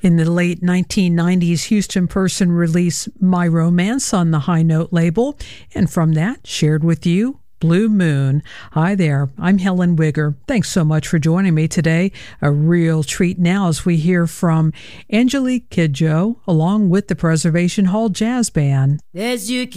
In the late 1990s, Houston Person released My Romance on the High Note label, and from that, shared with you Blue Moon. Hi there, I'm Helen Wigger. Thanks so much for joining me today. A real treat now as we hear from Angelique Kidjo along with the Preservation Hall Jazz Band.